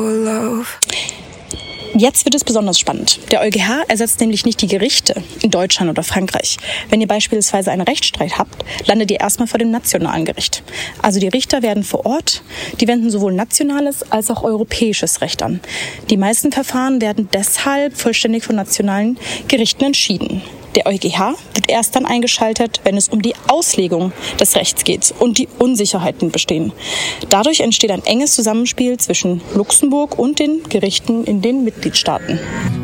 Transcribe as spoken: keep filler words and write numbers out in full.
Jetzt wird es besonders spannend. Der EuGH ersetzt nämlich nicht die Gerichte in Deutschland oder Frankreich. Wenn ihr beispielsweise einen Rechtsstreit habt, landet ihr erstmal vor dem nationalen Gericht. Also die Richter werden vor Ort, die wenden sowohl nationales als auch europäisches Recht an. Die meisten Verfahren werden deshalb vollständig von nationalen Gerichten entschieden. Der EuGH wird erst dann eingeschaltet, wenn es um die Auslegung des Rechts geht und die Unsicherheiten bestehen. Dadurch entsteht ein enges Zusammenspiel zwischen Luxemburg und den Gerichten in den Mitgliedstaaten.